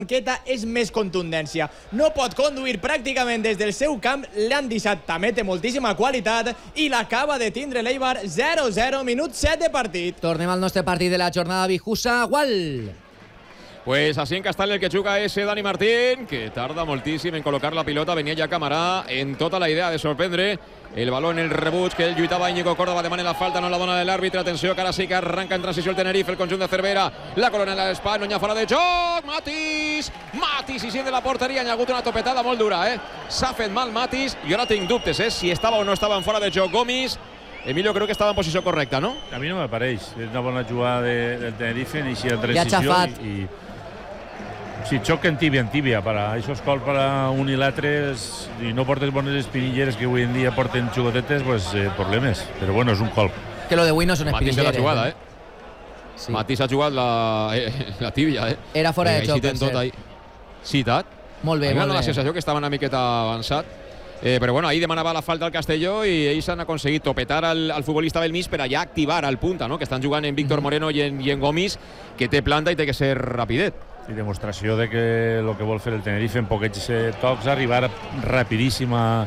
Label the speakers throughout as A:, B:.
A: banqueta és més contundència. No pot conduir pràcticament des del seu camp, l'han deixat, també té moltíssima qualitat i l'acaba de tindre l'Eibar 0-0, minut 7 de partit.
B: Tornem al nostre partit de la jornada, Bijusa, Gual.
C: Pues así en Castalia el que juga es Dani Martín, que tarda moltíssim en colocar la pilota. Venia ja Camarà en tota la idea de sorprendre. El balón en el rebuig que el lluitava Íñigo Córdoba, demana la falta, no la dona de l'àrbitre. Atenció, que ara sí que arranca en transició el Tenerife, el conjunt de Cervera. La corona en l'espai, no hi ha fora de joc. Matis, i sent de la porteria. Hi ha hagut una topetada molt dura, S'ha fet mal Matis. Jo ara tinc dubtes, si estava o no estava en fora de joc Gomis. Emilio, creo que estaba en posició correcta, ¿no?
D: A mi no me pareix. És una bona jugada del Tenerife, inicia en transició i si xoc en tíbia, això és col per a un i l'altre, i no portes bones espinilleres que avui en dia porten xugotetes, pues problemes, però bueno, és un colp.
B: Que lo de avui no són espinilleres.
C: Matís de la jugada,
B: Sí.
C: Matís ha jugat la tíbia,
B: Era fora de joc, per cert.
C: Citat.
B: Molt bé,
C: molt bé.
B: molt
C: La
B: bé.
C: sensació que estava una miqueta avançat. Però bueno, ahí demanava la falta al Castelló i ells han aconseguit topetar al futbolista del mig per allà activar al punta, no? Que estan jugant en Víctor Moreno i en Gomis, que té planta i té que ser rapidet.
D: I demostració de que el que vol fer el Tenerife en poquets tocs, arribar rapidíssim a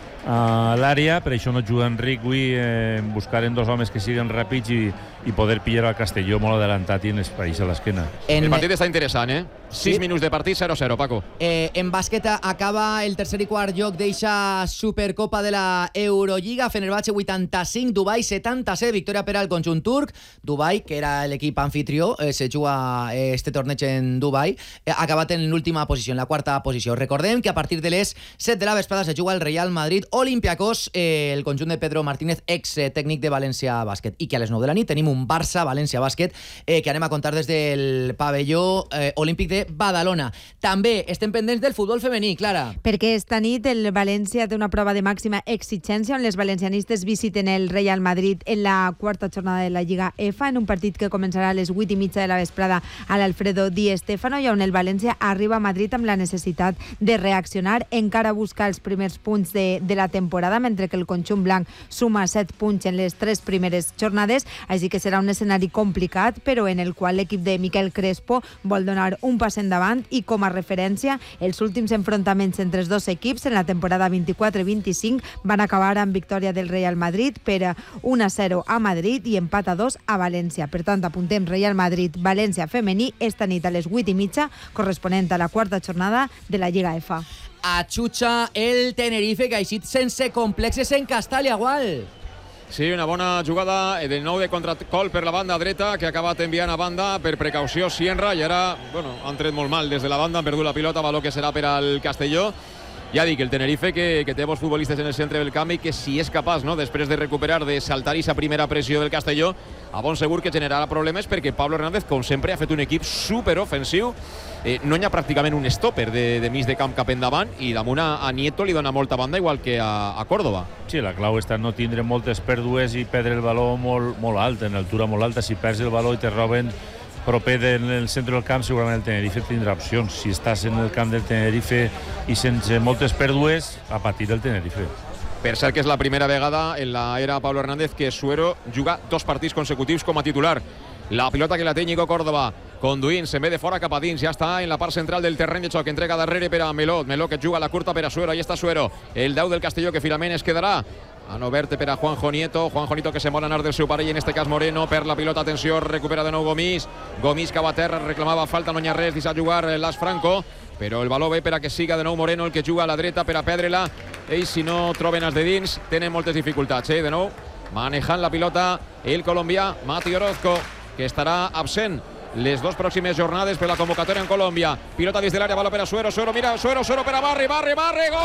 D: l'àrea, per això no juga Enric avui, buscar en dos homes que siguin ràpids i poder pillar al Castelló molt adelantat i en espais a l'esquena.
C: El partit està interessant, 6 minuts de partit, 0-0, Paco.
B: En bàsquet acaba el tercer i quart lloc d'eixa Supercopa de la Eurolliga. Fenerbahce 85, Dubai 77, victòria per al conjunt turc. Dubai, que era l'equip anfitrió, se juga este torneig en Dubai, ha acabat en l'última posició, en la quarta posició. Recordem que a partir de les 7 de la vesprada se juga el Real Madrid Olympiacos, el conjunt de Pedro Martínez, ex tècnic de València Bàsquet. I que a les 9 de la nit tenim un Barça-València Bàsquet que anem a contar des del pavelló olímpic de Badalona. També estem pendents del futbol femení, Clara.
E: Perquè esta nit el València té una prova de màxima exigència on les valencianistes visiten el Real Madrid en la quarta jornada de la Lliga EFA, en un partit que començarà a les 8:30 de la vesprada a l'Alfredo Di Stéfano, i on el València arriba a Madrid amb la necessitat de reaccionar, encara buscar els primers punts de la temporada, mentre que el conjunt blanc suma 7 punts en les 3 primeres jornades, així que serà un escenari complicat, però en el qual l'equip de Miquel Crespo vol donar un pas endavant, i com a referència, els últims enfrontaments entre els dos equips en la temporada 24-25 van acabar amb victòria del Real Madrid per 1-0 a Madrid i empat a 2 a València. Per tant, apuntem Real Madrid-València femení esta nit a les 8:30, corresponent a la quarta jornada de la Lliga EFA.
B: Atxutxa el Tenerife, que ha eixit sense complexes en Castalia, Gual.
C: Sí, una bona jugada de nou de contracol per la banda dreta, que ha acabat enviant a banda per precaució Sienra, i ara, han tret molt mal des de la banda, han perdut la pilota, valor que serà per al Castelló. Ja dic, el Tenerife que té bons futbolistes en el centre del camp i que si és capaç, després de recuperar, de saltar aquesta primera pressió del Castelló, a bon segur que generarà problemes, perquè Pablo Hernández, com sempre, ha fet un equip superofensiu. No hi ha pràcticament un stopper de mig de camp cap endavant, i damunt a Nieto li dona molta banda, igual que a Córdoba.
D: Sí, la clau està en no tindre moltes pèrdues i perdre el baló molt alt, en altura molt alta. Si perds el baló i te roben proper en el centre del camp, segurament el Tenerife tindrà opcions. Si estàs en el camp del Tenerife i sense moltes pèrdues, a patir el Tenerife.
C: Per cert que és la primera vegada en l'era Pablo Hernández que Suero juga 2 partits consecutius com a titular. La pilota que la té Íñigo Córdoba, conduint, se'n ve de fora cap a dins, ja està en la part central del terreny de xoc, entrega darrere per a Meló que juga la curta per a Suero, ahí està Suero, el 10 del Castelló, que finalment es quedarà. Han obert per a Juanjo Nieto que se vol anar del seu parell, en este cas Moreno, per la pilota, atenció, recupera de nou Gomis cau a terra, reclamava falta, no hi ha res, deixa jugar l'As Franco, però el baló ve per a que siga de nou Moreno, el que juga a la dreta per a perdre-la. Ells, si no troben els de dins, tenen moltes dificultats, de nou, manejant la pilota el colombià Mati Orozco, que estarà absent les 2 pròximes jornades per la convocatòria en Colòmbia. Pilota des de l'àrea, baló per a Suero, mira, Suero per a Barri, gol!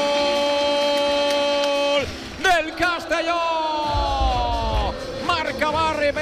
C: Castelló! Marca Barri per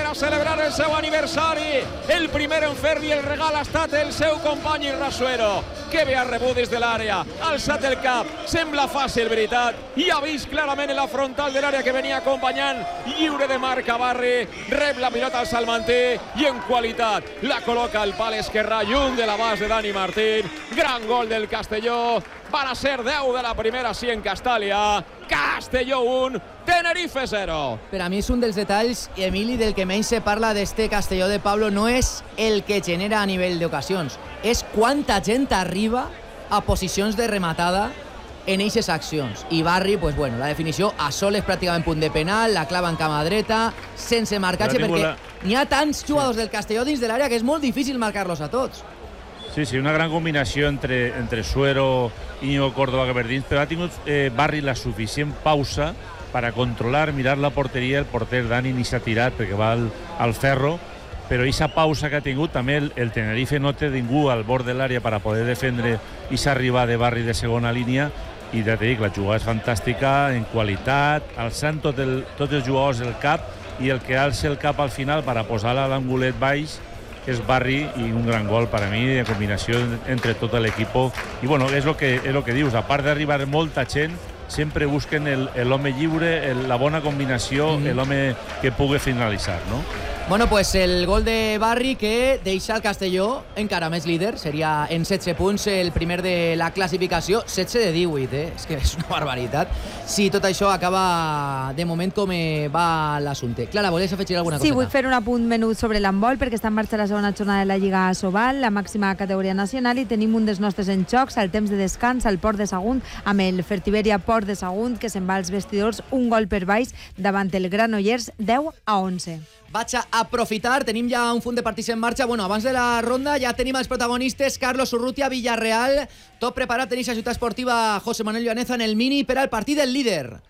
C: a celebrar el seu aniversari. El primer en fer-li el regal ha estat el seu company Rasuero, que ve a rebut des de l'àrea, ha alçat el cap, sembla fàcil, veritat, i ha vist clarament en la frontal de l'àrea que venia acompanyant, lliure de marca Barri, rep la pilota al Salmanté i en qualitat la col·loca al pal esquerrà, lluny de l'abast de Dani Martín. Gran gol del Castelló. Van a ser 10 de la primera, sí, en Castàlia. Castelló 1, Tenerife 0.
B: Per a mi és un dels detalls, Emili, del que menys se parla d'este Castelló de Pablo. No és el que genera a nivell d'ocasions, és quanta gent arriba a posicions de rematada en eixes accions. I Barri, pues bueno, la definició a soles pràcticament punt de penal, la clava en cama dreta, sense marcatge, perquè n'hi ha tants jugadors del Castelló dins de l'àrea que és molt difícil marcar-los a tots.
D: Sí, una gran combinació entre Suero i Íñigo Córdoba que per dins, però ha tingut Barri la suficient pausa per a controlar, mirar la porteria. El porter Dani ni s'ha tirat perquè va al ferro, però aquesta pausa que ha tingut també el Tenerife no té ningú al bord de l'àrea per a poder defendre aquesta arribada de Barri de segona línia. I ja t'he dit, la jugada és fantàstica en qualitat, alçant tots els jugadors del cap, i el que alça el cap al final per a posar-la a l'angulet baix és Barri, i un gran gol per a mi de combinació entre tot l'equip. I bueno, és el que dius, a part d'arribar molta gent, sempre busquen l'home lliure, la bona combinació, l'home que pugui finalitzar, no?
B: Bueno, pues el gol de Barri que deixa el Castelló encara més líder. Seria en 16 punts el primer de la classificació. 16 de 18, És que és una barbaritat. Sí, tot això acaba de moment com va l'assumpte. Clara, volies afegir alguna cosa?
E: Sí, vull fer un apunt menut sobre l'handbol, perquè està en marxa la segona jornada de la Lliga Sobal, la màxima categoria nacional, i tenim un dels nostres en jocs al temps de descans al Port de Sagunt, amb el Fertiberia Port de Sagunt, que se'n va als vestidors un gol per baix davant el Granollers, 10-11.
B: Vaig a aprofitar, tenim ja un punt de partits en marxa. Bueno, abans de la ronda ja tenim els protagonistes. Carlos Urrutia, Villarreal. Tot preparat, tenéis a Ciutat Esportiva José Manuel Llaneza en el mini per al partit del líder.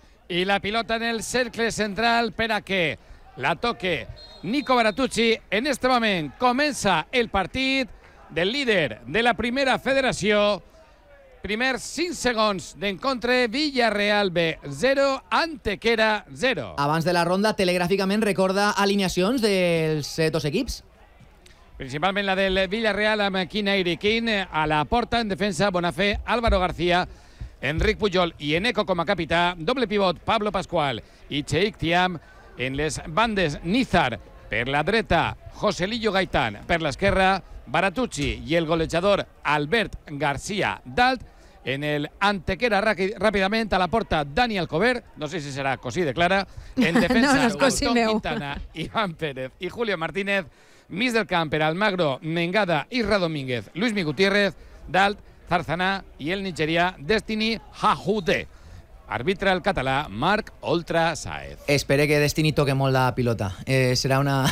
F: I la pilota en el cercle central per a que la toque Nico Baratucci. En este moment comença el partit del líder de la primera federació. Primers 5 segons d'encontre, Villarreal B 0, Antequera 0.
B: Abans de la ronda, telegràficament recorda alineacions dels dos equips.
F: Principalment la del Villarreal amb Quina Iriquín a la porta, en defensa Bonafé, Álvaro García, Enric Pujol i Eneco com a capità, doble pivot Pablo Pascual i Cheikh Thiam, en les bandes Nizar per la dreta, Joselillo Gaitán per l'esquerra, Baratucci i el golejador Albert García Dalt. En el Antequera ràpidament a la porta Dani Alcover, no sé si serà cosí de Clara, en defensa Gastón Quintana, Iván Pérez i Julio Martínez, mig del camp per Almagro, Mengada, Isra Domínguez, Luismi Gutiérrez, Dalt, Zarzaná i el nigerià Destiny Hahude. Arbitra el català Marc Oltra Saez.
B: Espere que Destiny toque molt la pilota. Serà una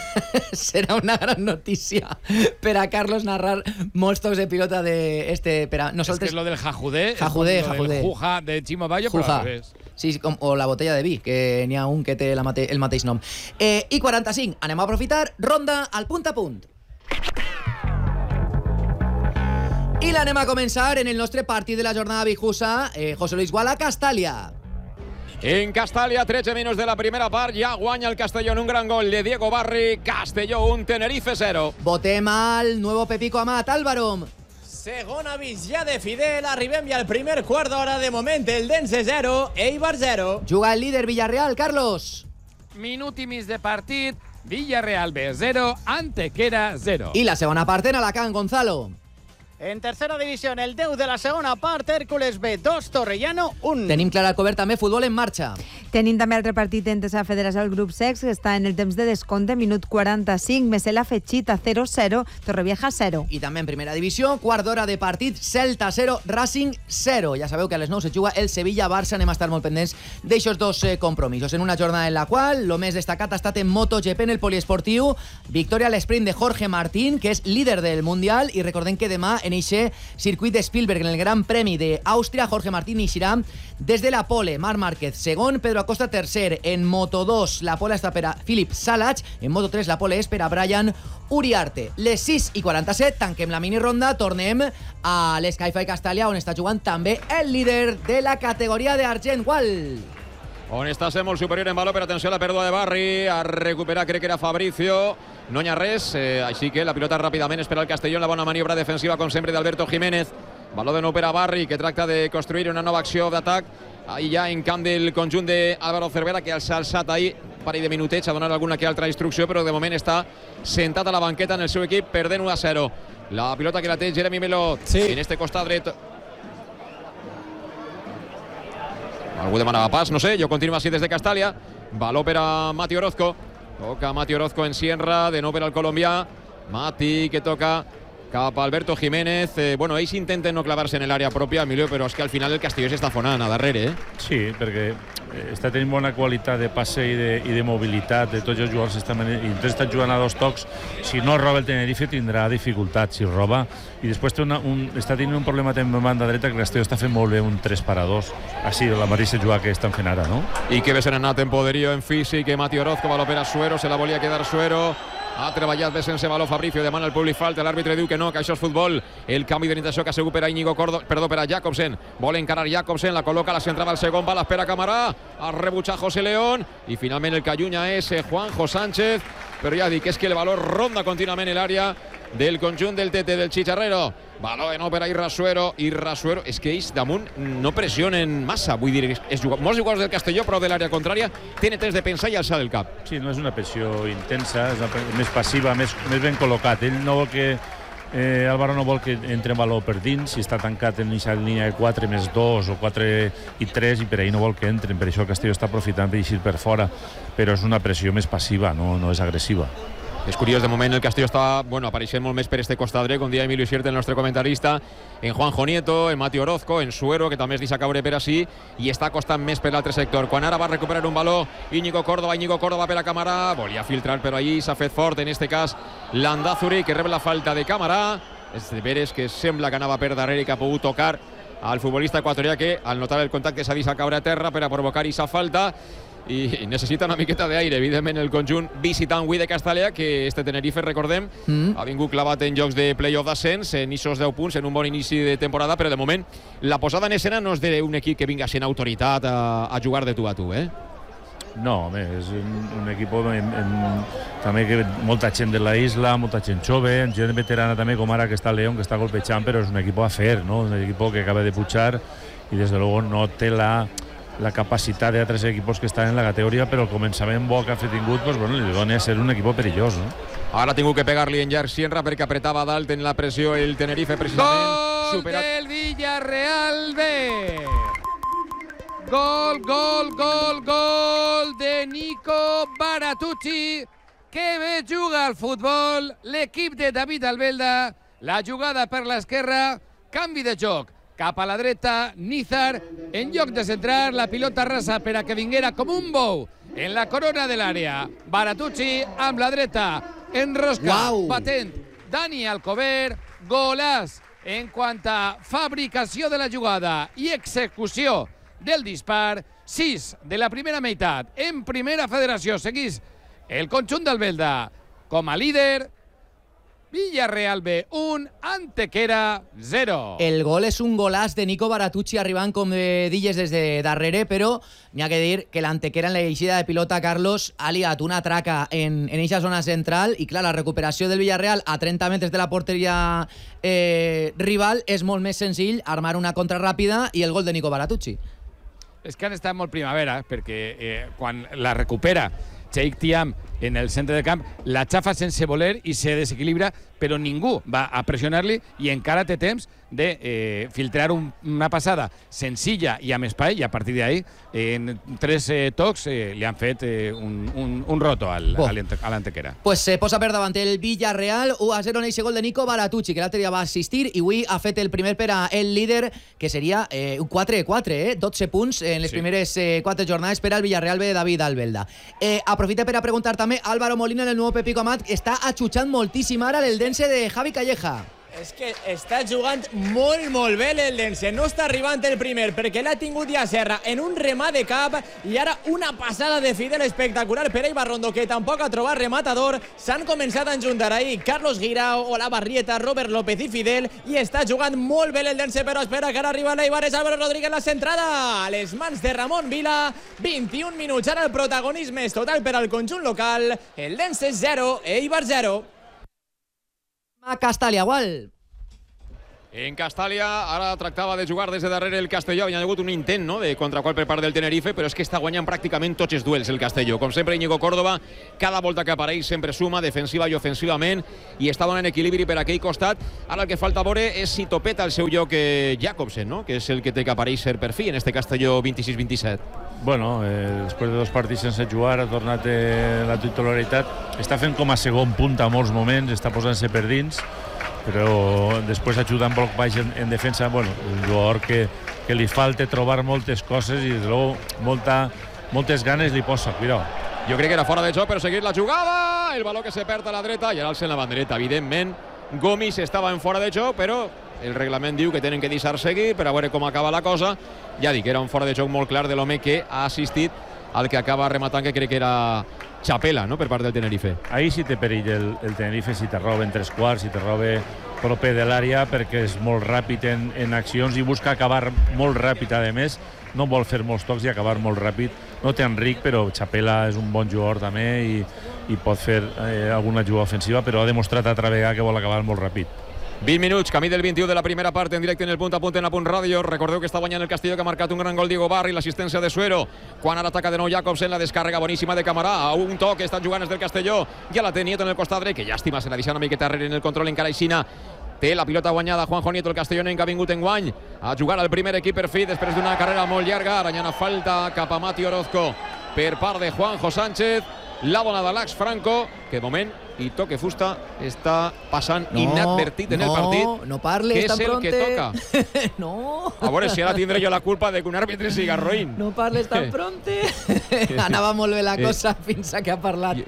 B: gran notícia per a Carlos narrar molts tocs de pilota de este.
F: Nosaltres... És que és lo del Hajude.
B: Hajude.
F: El Juja de Chimo Bayo, però al revés.
B: Sí, o la botella de vi, que n'hi ha un que té el mateix nom. I 45, anem a aprofitar. Ronda al punt a punt. I l'anem a començar en el nostre partit de la jornada Bijusa. José Luis Guala, Castàlia.
C: En Castàlia, 13 minuts de la primera part, ja guanya el Castelló en un gran gol de Diego Barri. Castelló 1, Tenerife 0.
B: Votem al nuevo Pepico Amat, Álvaro.
A: Segon avís ja de Fidel, arribem ja al primer quart d'hora. De moment el Dense 0, Eibar 0.
B: Juga el líder Villarreal, Carlos.
F: Minut i mig de partit, Villarreal B 0, Antequera 0.
B: I la segona part en Alacant, Gonzalo.
G: En tercera división, el 10 de la segona part, Hércules B 2, Torrellano 1.
B: Tenim Clara Alcover també, futbol en marxa.
E: Tenim també altre partit en tercera federació, el grup 6, que està en el temps de descompte, minut 45, Mesela Fetxita 0-0, Torrevieja 0.
B: I també en primera divisió, quart d'hora de partit, Celta 0, Racing 0. Ja sabeu que a les 9 se juga el Sevilla-Barça, anem a estar molt pendents d'eixos dos compromisos. En una jornada en la qual lo més destacat ha estat en MotoGP en el poliesportiu, victòria a l'esprint de Jorge Martín, que és líder del Mundial, i recordem que demà en eixe circuit de Spielberg, en el Gran Premi d'Àustria, Jorge Martín eixirà des de la pole. Marc Márquez segon, Pedro Acosta tercer. En Moto2 la pole està per a Philip Salach, en Moto3 la pole és per a Brian Uriarte. Les 6:47, tanquem la minironda, tornem a l'Sky-Fi Castàlia, on està jugant també el líder de la categoria d'argent, Gual.
C: on està sent molt superior en valor, però atenció a la pèrdua de Barri, a recuperar crec que era Fabricio, no hi ha res, així que la pilota ràpidament espera el Castelló en la bona maniobra defensiva com sempre d'Alberto Jiménez, valor de nou per a Barri que tracta de construir una nova acció d'atac ahí ja en camp del conjunt d'Álvaro Cervera, que s'ha alçat ahir un parell de minutets a donar alguna que altra instrucció, però de moment està sentat a la banqueta en el seu equip perdent 1-0. La pilota que la té Jeremy Melo en este costat dret. Algú demanava pas, no sé, jo continuo així des de Castàlia. Valor per a Mati Orozco. Toca Mati Orozco en Sierra, de nou per al colombià. Mati que toca cap a Alberto Jiménez. Bueno, ells intenten no clavar-se en l'àrea pròpia, Emilio, però és que al final el Castelló s'està fonant a darrere,
D: Sí, perquè està tenint bona qualitat de passe i de mobilitat de tots els jugadors. Està jugant a 2 tocs. Si no roba el Tenerife tindrà dificultats si roba. I després està tenint un problema també en banda dreta, que el Castelló està fent molt bé un 3-2. Així, la mateixa jugada que estan fent ara, no?
C: I que bé s'ha anat en poderío, en físic, Mati Orozco, valor per a Suero, se la volia quedar Suero. Ha treballat bé sense valor Fabricio, demana el públic falta, l'àrbitre diu que no, que això és futbol. El canvi d'orientació que ha sigut per a Íñigo Córdoba, perdó, per a Jacobsen. Vol encarar Jacobsen, la col·loca, la centrava al segon, va l'espera Camarà, ha rebutjat José León i finalment el que allunya és Juanjo Sánchez, però ja dic, és que el valor ronda contínuament l'àrea del conjunt del Tete, del Chicharrero. Valor de nou per a Irrasuero, és que ells damunt no pressionen massa, vull dir, molts jugadors del Castelló, però de l'àrea contrària, tenen temps de pensar i alçar el cap.
D: Sí, no és una pressió intensa, és més passiva, més ben col·locat. Ell no vol que Álvaro no vol que entre en valor per dins, si està tancat en aquesta línia de 4+2 o 4+3, i per ahir no vol que entren, per això el Castelló està aprofitant per eixir per fora, però és una pressió més passiva, no és agressiva.
C: És curiós, de moment el Castelló està apareixent molt més per este costat dret, com dia Emilio Xierta, el nostre comentarista, en Juanjo Nieto, en Mati Orozco, en Suero, que també es deixa caure per així, i està costant més per l'altre sector. Quan ara va recuperar un valor Íñigo Córdoba per a Camarà, volia filtrar, però allí s'ha fet fort, en este cas Landázuri, que rep la falta de Camarà. És de veres que sembla que anava per darrere i que ha pogut tocar al futbolista equatorià, que al notar el contacte s'ha deixat caure a terra per a provocar aquesta falta, i necessita una miqueta d'aire, evidentment, el conjunt visitant avui de Castàlia, que este Tenerife, recordem, ha vingut clavat en jocs de play-off d'ascens, en aquests 10 punts, en un bon inici de temporada, però de moment la posada en escena no és d'un equip que vinga sent autoritat a jugar de tu a tu,
D: No, home, és un equip també que molta gent de la isla, molta gent jove, gent veterana també, com ara que està León, que està golpejant, però és un equip a fer, no? Un equip que acaba de pujar i des de luego no té la capacitat d'altres equips que estan en la categoria, però el començament bo que ha tingut, li dona a ser un equip perillós, no?
C: Ara ha tingut que pegar-li en Llarg Sierra perquè apretava dalt en la pressió el Tenerife, precisament.
F: Gol del Villarreal B. Gol de Nico Baratucci. Que bé juga al futbol l'equip de David Albelda. La jugada per l'esquerra, canvi de joc cap a la dreta, Nízar, en lloc de centrar la pilota rasa per a que vinguera com un bou en la corona de l'àrea. Baratucci amb la dreta, enrosca, patent, Dani Alcover, golàs en quant a fabricació de la jugada i execució del dispar. 6 de la primera meitat. En primera federació seguís el conjunt d'Albelda com a líder. Villarreal B 1, Antequera 0.
B: El gol és un golàs de Nico Baratucci arribant com de dilles des de darrere, però n'hi ha que dir que l'Antequera en l'eixida de pilota, Carlos, ha liat una traca en eixa zona central i clar, la recuperació del Villarreal a 30 metres de la porteria rival és molt més senzill armar una contra ràpida i el gol de Nico Baratucci.
F: És que han estat molt primavera, perquè quan la recupera Cheikh Thiam en el centre de camp, la xafa sense voler i se desequilibra, però ningú va a pressionar-li i encara té temps de filtrar una passada senzilla i amb espai, i a partir d'ahí en 3 tocs li han fet un roto a l'Antequera.
B: Pues se posa per davant el Villarreal 1-0 en eixe gol de Nico Baratucci, que l'altre dia va assistir i avui ha fet el primer per a el líder, que seria un 4-4, 12 punts en les primeres 4 jornades per al Villarreal B de David Albelda. Aprofita per a preguntar també Álvaro Molina en el nou Pepico Amat, està achutxant moltíssim ara l'eldense de Javi Calleja.
A: És que està jugant molt bé l'Eldense. No està arribant el primer perquè l'ha tingut ja Serra en un remat de cap i ara una passada de Fidel espectacular per Eibar Rondo, que tampoc ha trobat rematador. S'han començat a enjuntar ahí Carlos Guirao, Olavarrieta, Robert López i Fidel, i està jugant molt bé l'Eldense, però espera que ara arriba l'Eibar. És Álvaro Rodríguez la centrada a les mans de Ramon Vila. 21 minuts, ara el protagonisme és total per al conjunt local. Eldense 0, Eibar 0.
B: A Castalia, igual.
C: En Castalia, ara tractava de jugar des de darrere el Castelló. Havia hagut un intent, no?, de contracol per part del Tenerife, però és que està guanyant pràcticament tots els duels el Castelló. Com sempre, Íñigo Córdoba, cada volta que apareix sempre suma, defensiva i ofensivament, i està donant equilibri per aquell costat. Ara el que falta veure és si topeta el seu lloc Jacobsen, no?, que és el que té que aparèixer per fi en este Castelló 26-27.
D: Bueno, després de 2 partits sense jugar, ha tornat la titularitat. Està fent com a segon punt a molts moments, està posant-se per dins, però després ajuda en bloc baix en defensa. Bueno, un jugador que li falta trobar moltes coses i, des de moltes ganes li posa. Cuidao.
C: Jo crec que era fora de joc, però seguir la jugada. El baló que se perd a la dreta i ara alça en la bandereta. Evidentment, Gomis estava en fora de joc, però el reglament diu que tenen que deixar seguir per a veure com acaba la cosa. Ja dic, era un fora de joc molt clar de l'home que ha assistit al que acaba rematant, que crec que era Chapela, no?, per part del Tenerife.
D: Ahí sí té perill el Tenerife, si te roben 3 quarts, si te roba proper de l'àrea, perquè és molt ràpid en accions i busca acabar molt ràpid. A més, no vol fer molts tocs i acabar molt ràpid. No té Enric, però Chapela és un bon jugador també i pot fer alguna jugada ofensiva, però ha demostrat altra vegada que vol acabar molt ràpid.
C: 20 minuts, camí del 21 de la primera part, en directe en el punt a punt en Apunt Ràdio. Recordeu que està guanyant el Castelló, que ha marcat un gran gol Diego Barri, l'assistència de Suero. Quan ara ataca de nou Jacobsen, la descàrrega boníssima de Camarà, a un toc, estan jugant des del Castelló. Ja la té Nieto en el costat dret, que llàstima, se la deixa una miqueta darrere en el control, encara aixina. Té la pilota guanyada Juanjo Nieto, el castellonenc que ha vingut en guany a jugar al primer equip per fi després d'una carrera molt llarga. Ara hi ha una falta cap a Mati Orozco per part de Juanjo Sánchez. La donada Lax Franco, que de moment i toque fusta està passant inadvertit en el partit.
B: No parles tan pronte.
C: Que és el que toca.
B: No.
C: A veure si ara tindré jo la culpa de que un àrbitre siga roïn.
B: No parles tan pronte. Anava molt bé la cosa fins a que ha parlat.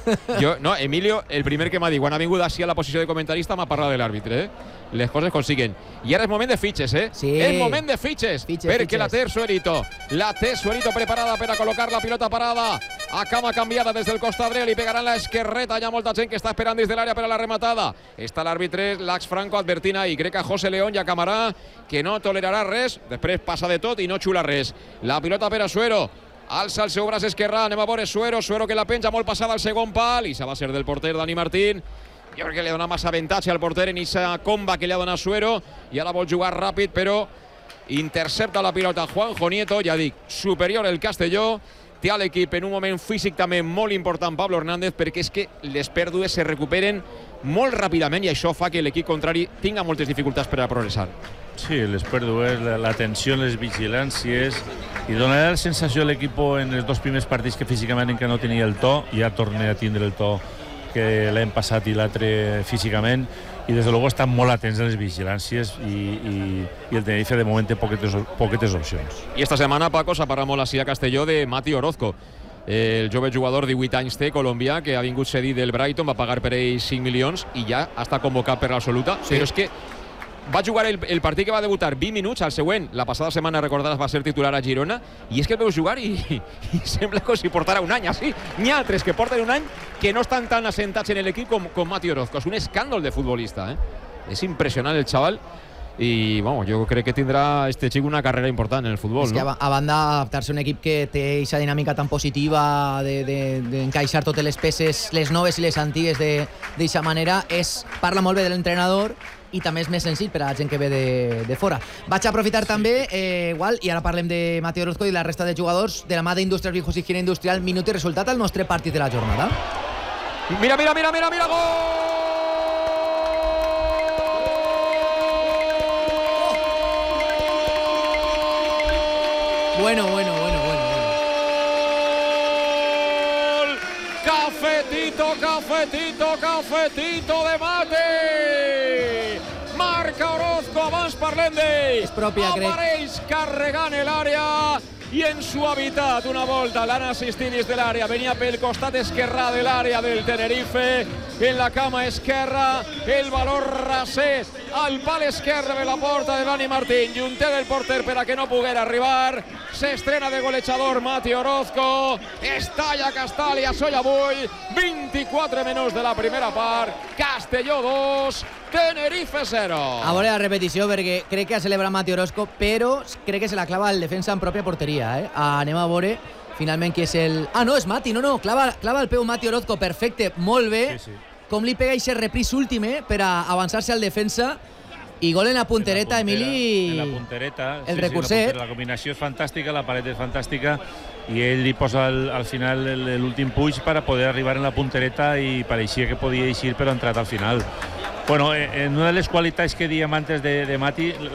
C: No, Emilio, el primer que m'ha dit, quan ha vingut així a la posició de comentarista, m'ha parlat de l'àrbitre, Les coses consiguen. I ara és moment de fitxes,
B: Sí.
C: És moment de fitxes. Perquè la té Suerito. La té Suerito preparada per a col·locar la pilota parada. A cama canviada des del costat dret. Li pegaran la esquerreta. Hi ha molta gent que està esperant des de l'àrea per a la rematada. Està l'àrbitre Lax Franco advertint ahí, crec que a José León i a Camarà, que no tolerarà res. Després passa de tot i no xula res. La pilota per a Suero. Alça el seu braç esquerrà. Anem a veure Suero que la penja molt passada al segon pal. I se va ser del porter Dani Martín. Jo crec que li ha donat massa avantatge al porter en aquesta comba que li ha donat Suero. I ara vol jugar ràpid, però intercepta la pilota Juanjo Nieto. Ja dic, superior el Castelló. Té a l'equip en un moment físic també molt important Pablo Hernández, perquè és que les pèrdues se recuperen molt ràpidament i això fa que l'equip contrari tinga moltes dificultats per a progressar.
D: Sí, les pèrdues, la tensió, les vigilàncies, i donarà la sensació a l'equip en els 2 primers partits que físicament encara no tenia el to, i ja torna a tindre el to que l'hem passat i l'altre físicament, i des de luego estan molt atents a les vigilàncies i el Tenerife de moment té poquetes opcions.
C: I esta setmana, Paco, s'ha parlat molt així a Castelló de Mati Orozco, el jove jugador de 18 anys té, colombià, que ha vingut cedit del Brighton, va pagar per ell 5 milions i ja està convocat per l'absoluta, però és que va jugar el partit que va debutar 20 minuts, al següent, la passada setmana, recordaràs, va ser titular a Girona, i és que el veus jugar i sembla com si portara un any així. N'hi ha altres que porten un any que no estan tan assentats en l'equip com Mati Orozco. És un escàndol de futbolista, És impressionant el xaval i jo crec que tindrà este xic una carrera important en el futbol.
B: És que a banda adaptar-se a un equip que té aquesta dinàmica tan positiva d'encaixar totes les peces, les noves i les antigues d'aquesta manera, parla molt bé de l'entrenador i també és més senzill per a la gent que ve de fora. Vaig aprofitar també, igual, i ara parlem de Mati Orozco i la resta de jugadors, de la mà d'Industrias Viejos i Higiene Industrial, minut i resultat al nostre partit de la jornada.
C: Mira, gol!
B: Bueno.
C: Cafetito de Mate! Marca Orozco, abans parlem d'ell.
B: És pròpia, crec.
C: Apareix carregant l'àrea i en suavitat una volta l'han assistit des de l'àrea, venia pel costat esquerrà de l'àrea del Tenerife, en la cama esquerra, el valor raser al pal esquerre de la porta de Dani Martín, junter del porter per a que no poguera arribar, s'estrena de golejador Mati Orozco, estalla Castalla Sollavull, 24 minuts de la primera part, Castelló 2, Tenerife 0.
B: A veure la repetició, perquè crec que ha celebrat Mati Orozco, però crec que se la clava el defensa en pròpia porteria. Anem a veure finalment qui és el... Ah, no, és Mati, no, clava el peu Mati Orozco, perfecte, molt bé. Sí. Com li pega aquest repris últim per a avançar-se al defensa. I gol en la puntereta, Emili.
D: En la puntereta.
B: El recurset.
D: La combinació és fantàstica, la paret és fantàstica i ell li posa al final l'últim puig per a poder arribar en la puntereta i pareixia que podia eixir però ha entrat al final. Bueno, en una de les qualitats que dèiem antes de Mati,